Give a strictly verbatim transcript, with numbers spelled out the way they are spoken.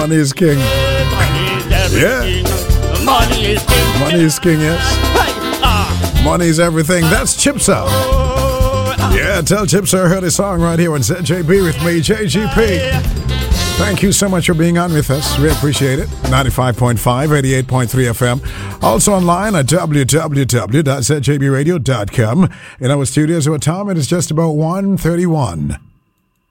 Money is king. Money is everything. Yeah. Money is king. Money is king, yes. Hey, ah. Money is everything. That's Chipsa. Yeah, tell Chipsa I heard a song right here on Z J B with me, J G P. Thank you so much for being on with us. We appreciate it. ninety-five point five, eighty-eight point three F M. Also online at w w w dot z j b radio dot com. In our studios, our time it is just about one thirty-one.